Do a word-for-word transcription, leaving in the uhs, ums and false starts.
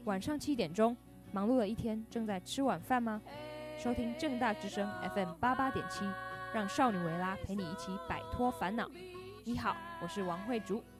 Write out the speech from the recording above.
晚上七点钟，忙碌了一天，正在吃晚饭吗？收听正大之声 F M 八八点七，让少女维拉陪你一起摆脱烦恼。你好，我是王慧竹。